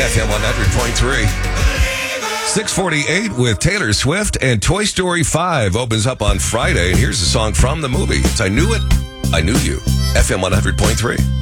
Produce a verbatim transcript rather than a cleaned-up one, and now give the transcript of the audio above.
F M one hundred point three. six forty-eight with Taylor Swift, and Toy Story five opens up on Friday. And here's a song from the movie. It's I Knew It, I Knew You. F M one hundred point three.